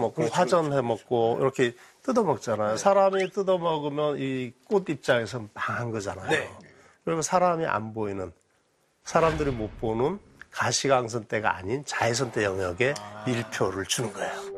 먹고 그렇죠, 화전해 먹고 이렇게 뜯어 먹잖아요. 사람이 뜯어 먹으면 이 꽃 입장에서 망한 거잖아요. 네. 그리고 사람이 안 보이는, 사람들이 못 보는 가시광선대가 아닌 자외선대 영역에 밀표를 주는 거예요.